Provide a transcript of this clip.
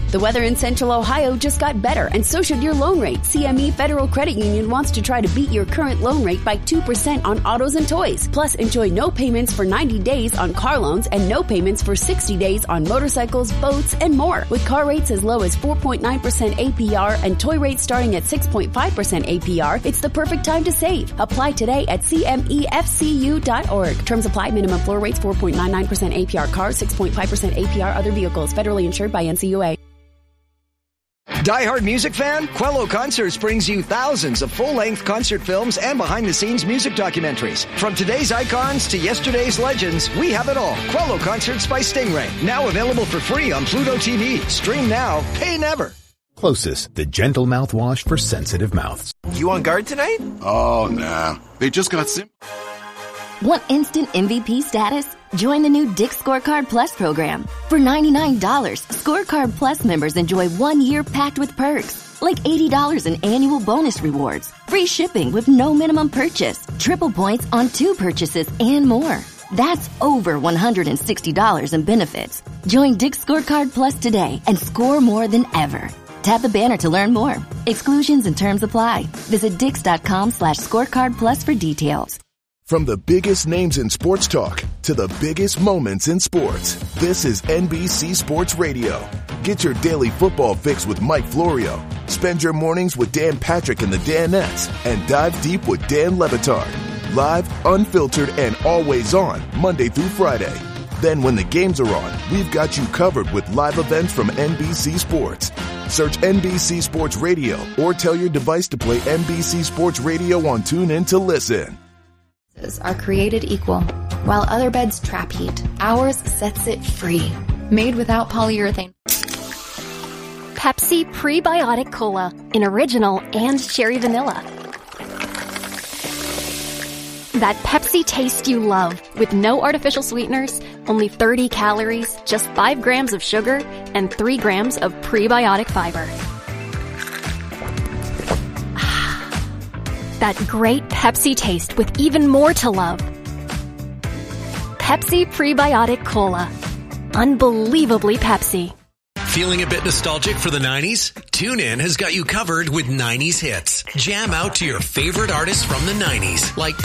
The weather in Central Ohio just got better, and so should your loan rate. CME Federal Credit Union wants to try to beat your current loan rate by 2% on autos and toys. Plus, enjoy no payments for 90 days on car loans and no payments for 60 days on motorcycles, boats, and more. With car rates as low as 4.9% APR and toy rates starting at 6.5% APR, it's the perfect time to save. Apply today at CMEFCU.org. Terms apply. Minimum floor rates 4.99% APR cars, 6.5% APR other vehicles. Federally insured by NCUA. Die-hard music fan? Quello Concerts brings you thousands of full-length concert films and behind-the-scenes music documentaries. From today's icons to yesterday's legends, we have it all. Quello Concerts by Stingray. Now available for free on Pluto TV. Stream now, pay never. Closest, the gentle mouthwash for sensitive mouths. You on guard tonight? Oh, nah. They just got Want instant MVP status? Join the new Dick's Scorecard Plus program. For $99, Scorecard Plus members enjoy 1 year packed with perks, like $80 in annual bonus rewards, free shipping with no minimum purchase, triple points on 2 purchases, and more. That's over $160 in benefits. Join Dick's Scorecard Plus today and score more than ever. Tap the banner to learn more. Exclusions and terms apply. Visit Dix.com/scorecard plus for details. From the biggest names in sports talk to the biggest moments in sports, this is NBC Sports Radio. Get your daily football fix with Mike Florio. Spend your mornings with Dan Patrick and the Danettes, and dive deep with Dan Le Batard. Live, unfiltered, and always on, Monday through Friday. Then when the games are on, we've got you covered with live events from NBC Sports. Search NBC Sports Radio or tell your device to play NBC Sports Radio on TuneIn to listen. Are created equal. While other beds trap heat, ours sets it free. Made without polyurethane. Pepsi Prebiotic Cola in original and cherry vanilla. That Pepsi taste you love with no artificial sweeteners, only 30 calories, just 5 grams of sugar, and 3 grams of prebiotic fiber. That great Pepsi taste with even more to love. Pepsi Prebiotic Cola. Unbelievably Pepsi. Feeling a bit nostalgic for the 90s? TuneIn has got you covered with 90s hits. Jam out to your favorite artists from the 90s, like